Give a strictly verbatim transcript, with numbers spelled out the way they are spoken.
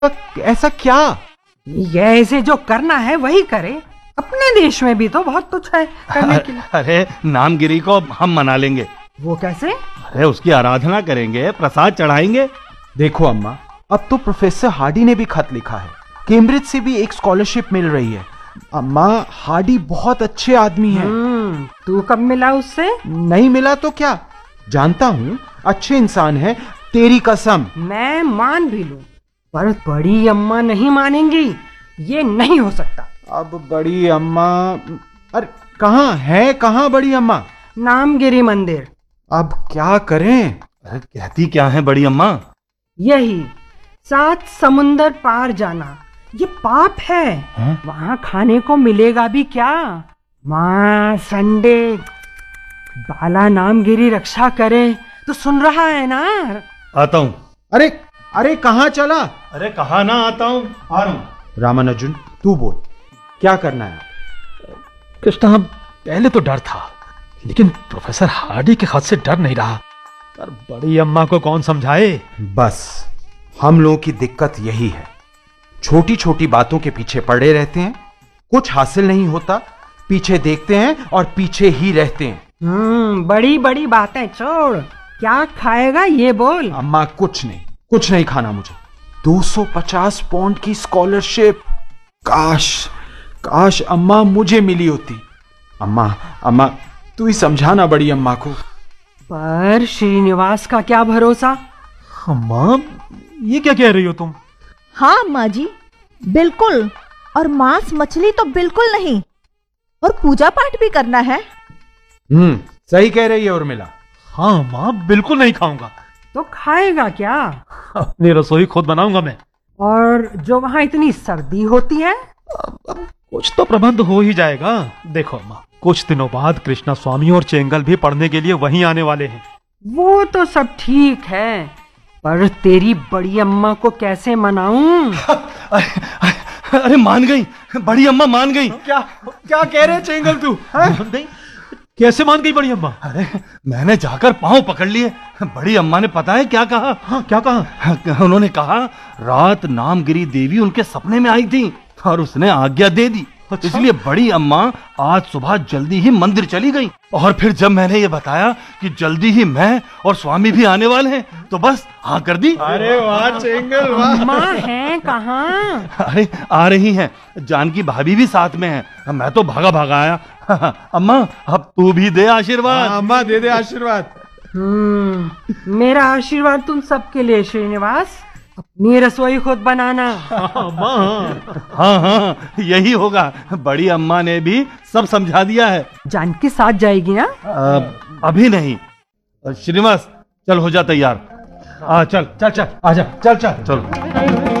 ऐसा क्या? ये ऐसे जो करना है वही करे। अपने देश में भी तो बहुत कुछ है करने के लिए। अरे नामगिरी को हम मना लेंगे। वो कैसे? अरे उसकी आराधना करेंगे, प्रसाद चढ़ाएंगे। देखो अम्मा, अब तो प्रोफेसर हार्डी ने भी खत लिखा है। कैम्ब्रिज से भी एक स्कॉलरशिप मिल रही है। अम्मा, हार्डी बहुत अच्छे आदमी हैं। हम्म, तू कब मिला उससे? नहीं मिला तो क्या, जानता हूँ अच्छे इंसान है, तेरी कसम। मैं मान भी लूं, पर बड़ी अम्मा नहीं मानेंगी। ये नहीं हो सकता। अब बड़ी अम्मा, अरे कहाँ है, कहाँ बड़ी अम्मा? नामगिरी मंदिर। अब क्या करें? अरे कहती क्या है बड़ी अम्मा? यही सात समुंदर पार जाना, ये पाप है। हा? वहां खाने को मिलेगा भी क्या? माँ संडे, बाला नामगिरी रक्षा करे। तो सुन रहा है ना? आता हूँ। अरे अरे कहाँ चला? अरे कहा ना आता हूँ, आ रहा हूँ। रामानुजन, तू बोल, क्या करना है? कृष्णा, पहले तो डर था, लेकिन प्रोफेसर हार्डी के खत से डर नहीं रहा। पर बड़ी अम्मा को कौन समझाए? बस हम लोगों की दिक्कत यही है, छोटी छोटी बातों के पीछे पड़े रहते हैं, कुछ हासिल नहीं होता, पीछे देखते हैं और पीछे ही रहते हैं। हम्म, बड़ी बड़ी बातें छोड़, क्या खाएगा ये बोल। अम्मा, कुछ नहीं, कुछ नहीं खाना मुझे। दो सौ पचास पौंड की स्कॉलरशिप, काश काश अम्मा मुझे मिली होती। अम्मा अम्मा तू ही समझाना बड़ी अम्मा को। पर श्रीनिवास का क्या भरोसा? अम्मा, ये क्या कह रही हो तुम? हाँ अम्मा जी, बिल्कुल। और मांस मछली तो बिल्कुल नहीं। और पूजा पाठ भी करना है। हम्म, सही कह रही है उर्मिला। हाँ अम्मा, बिल्कुल नहीं खाऊंगा। तो खाएगा क्या? अपनी रसोई खुद बनाऊंगा मैं। और जो वहां इतनी सर्दी होती है? अब, अब कुछ तो प्रबंध हो ही जाएगा। देखो अम्मा, कुछ दिनों बाद कृष्णा स्वामी और चेंगल भी पढ़ने के लिए वहीं आने वाले हैं। वो तो सब ठीक है, पर तेरी बड़ी अम्मा को कैसे मनाऊं? अरे, अरे मान गई, बड़ी अम्मा मान गई। क्या क्या कह रहे चेंगल तू? मान गई? कैसे मान गई बड़ी अम्मा? अरे मैंने जाकर पांव पकड़ लिए। बड़ी अम्मा ने पता है क्या कहा? हाँ, क्या कहा? उन्होंने कहा रात नामगिरी देवी उनके सपने में आई थी और उसने आज्ञा दे दी। अच्छा? इसलिए बड़ी अम्मा आज सुबह जल्दी ही मंदिर चली गई। और फिर जब मैंने ये बताया कि जल्दी ही मैं और स्वामी भी आने वाले हैं, तो बस हाँ कर दी। अरे वाह चेंगल, वाह। अम्मा है कहाँ? अरे आ रही हैं, जानकी भाभी भी साथ में है। मैं तो भागा भागा आया। अम्मा, अब तू भी दे आशीर्वाद। हाँ, अम्मा दे दे आशीर्वाद। हम्म, मेरा आशीर्वाद तुम सबके लिए श्रीनिवास। अपनी रसोई खुद बनाना। अम्मा, हाँ हाँ यही होगा। बड़ी अम्मा ने भी सब समझा दिया है। जानकी साथ जाएगी ना? आ, अभी नहीं। श्रीनिवास चल, हो जा तैयार। आ चल चल चल आजा, चल चल चल।